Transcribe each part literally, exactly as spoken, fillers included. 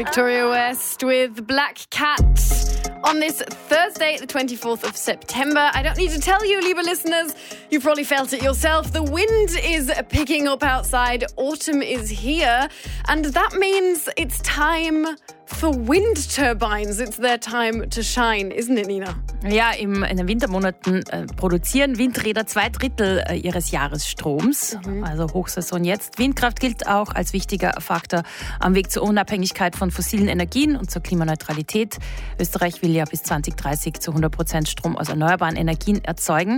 Victoria West with Black Cat on this Thursday, the twenty-fourth of September. I don't need to tell you, liebe listeners, you've probably felt it yourself. The wind is picking up outside. Autumn is here. And that means it's time for wind turbines. It's their time to shine, isn't it, Nina? Ja, im, in den Wintermonaten äh, produzieren Windräder zwei Drittel äh, ihres Jahresstroms. Mhm. Also Hochsaison jetzt. Windkraft gilt auch als wichtiger Faktor am Weg zur Unabhängigkeit von fossilen Energien und zur Klimaneutralität. Österreich will ja bis zwanzig dreißig zu hundert Prozent Strom aus erneuerbaren Energien erzeugen.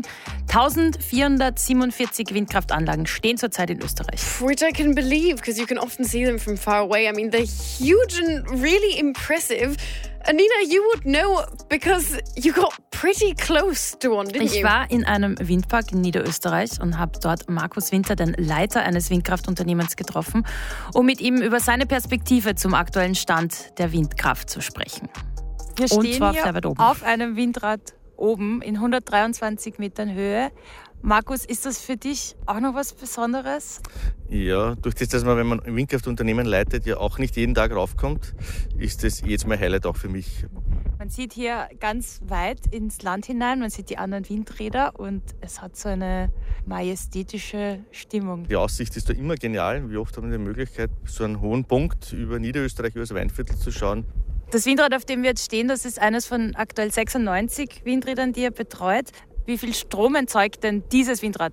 eintausendvierhundertsiebenundvierzig Windkraftanlagen stehen zurzeit in Österreich. Which I can believe, because you can often see them from far away. I mean, they're huge and really impressive. Anina, you would know because you got pretty close to one, didn't you? Ich war in einem Windpark in Niederösterreich und habe dort Markus Winter, den Leiter eines Windkraftunternehmens, getroffen, um mit ihm über seine Perspektive zum aktuellen Stand der Windkraft zu sprechen. Wir und stehen zwar hier sehr weit oben. auf einem Windrad oben in hundertdreiundzwanzig Metern Höhe. Markus, ist das für dich auch noch was Besonderes? Ja, durch das, dass man, wenn man ein Windkraftunternehmen leitet, ja auch nicht jeden Tag raufkommt, ist das jetzt mal Highlight auch für mich. Man sieht hier ganz weit ins Land hinein, man sieht die anderen Windräder und es hat so eine majestätische Stimmung. Die Aussicht ist da immer genial. Wie oft haben wir die Möglichkeit, so einen hohen Punkt über Niederösterreich, über das Weinviertel zu schauen. Das Windrad, auf dem wir jetzt stehen, das ist eines von aktuell sechsundneunzig Windrädern, die ihr betreut. Wie viel Strom erzeugt denn dieses Windrad?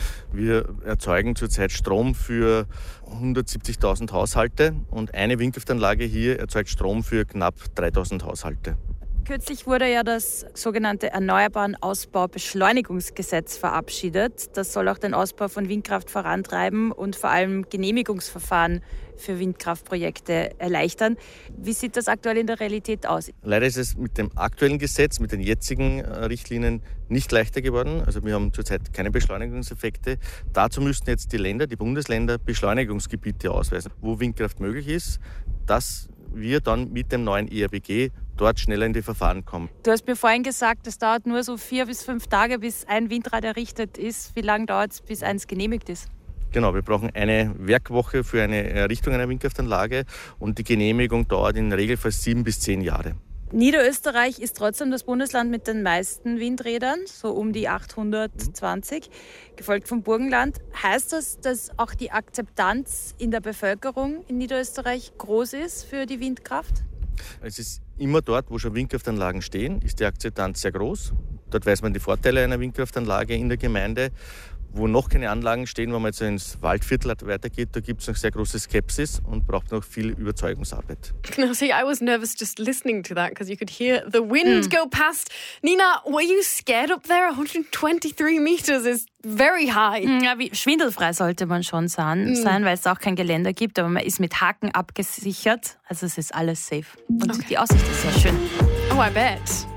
Wir erzeugen zurzeit Strom für hundertsiebzigtausend Haushalte und eine Windkraftanlage hier erzeugt Strom für knapp dreitausend Haushalte. Kürzlich wurde ja das sogenannte Erneuerbaren Ausbaubeschleunigungsgesetz verabschiedet. Das soll auch den Ausbau von Windkraft vorantreiben und vor allem Genehmigungsverfahren für Windkraftprojekte erleichtern. Wie sieht das aktuell in der Realität aus? Leider ist es mit dem aktuellen Gesetz, mit den jetzigen Richtlinien nicht leichter geworden. Also wir haben zurzeit keine Beschleunigungseffekte. Dazu müssten jetzt die Länder, die Bundesländer, Beschleunigungsgebiete ausweisen, wo Windkraft möglich ist, dass wir dann mit dem neuen E R B G dort schneller in die Verfahren kommen. Du hast mir vorhin gesagt, es dauert nur so vier bis fünf Tage, bis ein Windrad errichtet ist. Wie lange dauert es, bis eins genehmigt ist? Genau, wir brauchen eine Werkwoche für eine Errichtung einer Windkraftanlage und die Genehmigung dauert in der Regel fast sieben bis zehn Jahre. Niederösterreich ist trotzdem das Bundesland mit den meisten Windrädern, so um die achthundertzwanzig, mhm. gefolgt vom Burgenland. Heißt das, dass auch die Akzeptanz in der Bevölkerung in Niederösterreich groß ist für die Windkraft? Es ist immer dort, wo schon Windkraftanlagen stehen, ist die Akzeptanz sehr groß. Dort weiß man die Vorteile einer Windkraftanlage in der Gemeinde. Wo noch keine Anlagen stehen, wo man jetzt ins Waldviertel weitergeht, da gibt es noch sehr große Skepsis und braucht noch viel Überzeugungsarbeit. Now, see, I was nervous just listening to that because you could hear the wind mm. go past. Nina, were you scared up there? one hundred twenty-three meters is very high. Ja, wie schwindelfrei sollte man schon sein, mm. sein, weil es auch kein Geländer gibt, aber man ist mit Haken abgesichert. Also es ist alles safe. Und okay. Die Aussicht ist sehr schön. Oh, I bet.